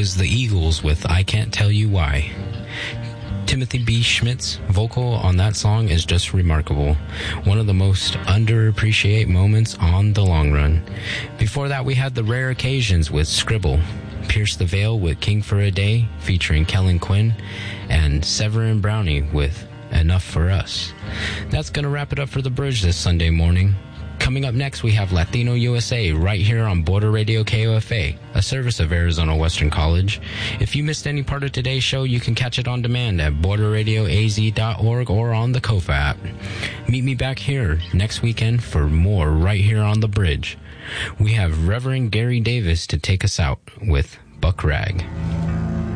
was the Eagles with I Can't Tell You Why. Timothy B. Schmidt's vocal on that song is just remarkable. One of the most underappreciated moments on the long run. Before that, we had The Rare Occasions with Scribble, Pierce the Veil with King for a Day featuring Kellen Quinn, and Severin Brownie with Enough for Us. That's going to wrap it up for The Bridge this Sunday morning. Coming up next, we have Latino USA right here on Border Radio KOFA, a service of Arizona Western College. If you missed any part of today's show, you can catch it on demand at borderradioaz.org or on the KOFA app. Meet me back here next weekend for more right here on The Bridge. We have Reverend Gary Davis to take us out with Buck Rag.